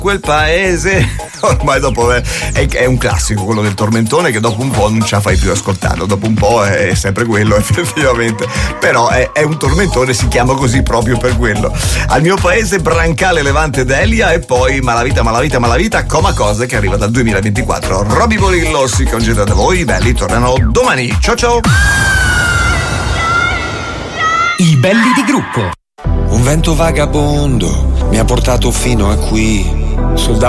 quel paese. Ormai dopo è un classico quello del tormentone, che dopo un po' non ce la fai più ascoltarlo, dopo un po' è sempre quello effettivamente, però è un tormentone, si chiama così proprio per quello. Al mio paese Brancale, Levante, Delia, e poi Malavita, Coma Cose, che arriva dal 2024. Roby Bolillo si congeda da voi, i belli tornano domani. Ciao ciao. I belli di gruppo. Un vento vagabondo mi ha portato fino a qui, sul